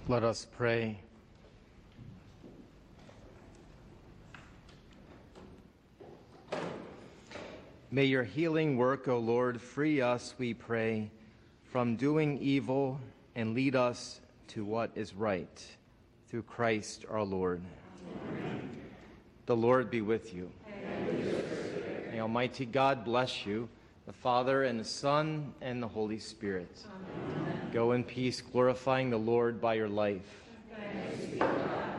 Let us pray. May your healing work, O Lord, free us, we pray, from doing evil and lead us to what is right. Through Christ our Lord. Amen. The Lord be with you. And with your spirit. May Almighty God bless you, the Father and the Son and the Holy Spirit. Amen. Go in peace, glorifying the Lord by your life. Thanks be to God.